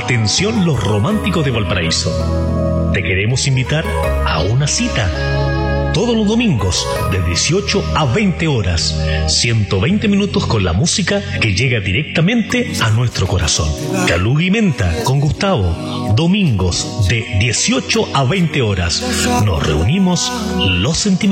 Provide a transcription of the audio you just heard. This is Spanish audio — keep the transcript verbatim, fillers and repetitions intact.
Atención los románticos de Valparaíso. Te queremos invitar a una cita. Todos los domingos, de dieciocho a veinte horas, ciento veinte minutos con la música que llega directamente a nuestro corazón. Caluga y Menta con Gustavo, domingos de dieciocho a veinte horas. Nos reunimos los sentimentales.